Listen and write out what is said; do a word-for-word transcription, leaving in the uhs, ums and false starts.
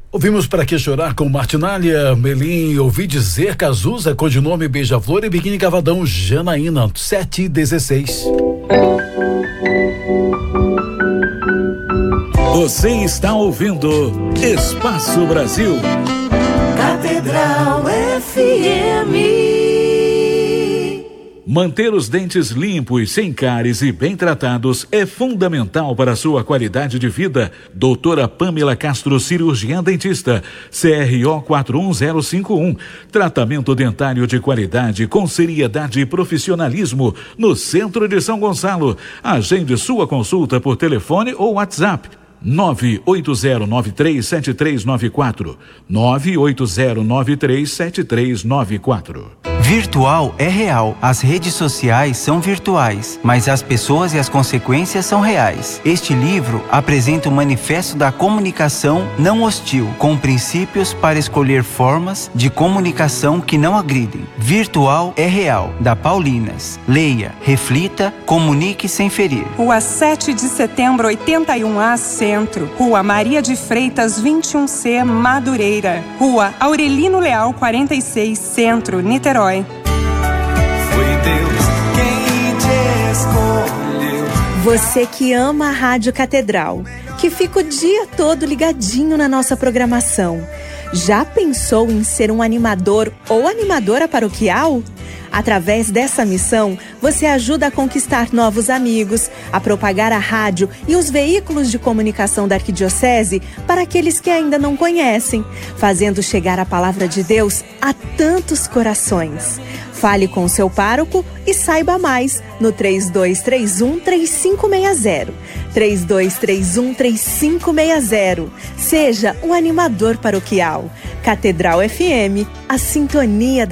Ouvimos Pra Que Chorar com Martinália, Melim, ouvi dizer Cazuza, codinome Beija-Flor e Biquíni Cavadão, Janaína, sete e dezesseis. Você está ouvindo Espaço Brasil. Catedral F M. Manter os dentes limpos, sem cáries e bem tratados é fundamental para a sua qualidade de vida. Doutora Pamela Castro, cirurgiã dentista, C R O quatro um zero cinco um. Tratamento dentário de qualidade com seriedade e profissionalismo no centro de São Gonçalo. Agende sua consulta por telefone ou WhatsApp. nove oito zero nove três sete três nove quatro. nove oito zero nove três sete três nove quatro. Virtual é real. As redes sociais são virtuais, mas as pessoas e as consequências são reais. Este livro apresenta o manifesto da comunicação não hostil, com princípios para escolher formas de comunicação que não agridem. Virtual é real, da Paulinas. Leia, reflita, comunique sem ferir. Rua sete de setembro, oitenta e um A, Centro. Rua Maria de Freitas, vinte e um C, Madureira. Rua Aurelino Leal, quarenta e seis, Centro, Niterói. Foi Deus quem te escolheu. Você que ama a Rádio Catedral, que fica o dia todo ligadinho na nossa programação. Já pensou em ser um animador ou animadora paroquial? Através dessa missão, você ajuda a conquistar novos amigos, a propagar a rádio e os veículos de comunicação da Arquidiocese para aqueles que ainda não conhecem, fazendo chegar a palavra de Deus a tantos corações. Fale com o seu pároco e saiba mais no três dois três um, três cinco seis zero. três dois três um, três cinco seis zero. Seja um animador paroquial. Catedral F M, a sintonia da